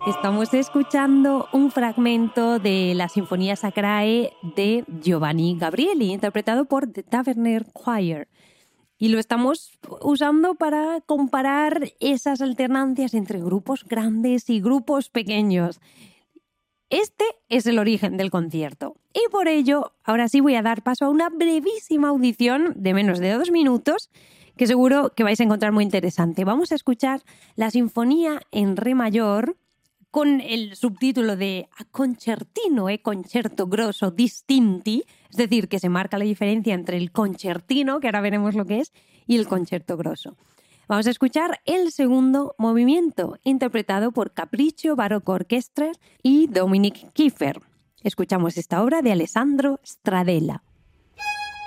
Estamos escuchando un fragmento de la Sinfonía Sacrae de Giovanni Gabrieli, interpretado por The Taverner Choir. Y lo estamos usando para comparar esas alternancias entre grupos grandes y grupos pequeños. Este es el origen del concierto. Y por ello, ahora sí voy a dar paso a una brevísima audición de menos de 2 minutos que seguro que vais a encontrar muy interesante. Vamos a escuchar la Sinfonía en Re mayor con el subtítulo de A concertino e concerto grosso distinti, es decir, que se marca la diferencia entre el concertino, que ahora veremos lo que es, y el concerto grosso. Vamos a escuchar el segundo movimiento, interpretado por Capriccio Barocco Orchestra y Dominic Kiefer. Escuchamos esta obra de Alessandro Stradella.